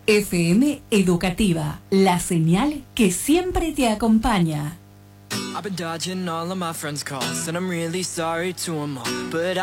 FM Educativa, la señal que siempre te acompaña. I've been dodging all of my friends' calls, and I'm really sorry to them all, but